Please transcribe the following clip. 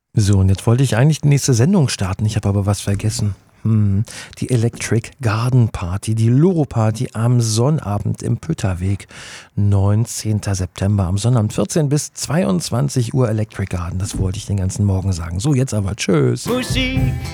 So, und jetzt wollte ich eigentlich die nächste Sendung starten, ich habe aber was vergessen. Die Electric Garden Party, die Loro-Party am Sonnabend im Pütterweg. 19. September am Sonnabend, 14 bis 22 Uhr Electric Garden. Das wollte ich den ganzen Morgen sagen. So, jetzt aber tschüss. Musik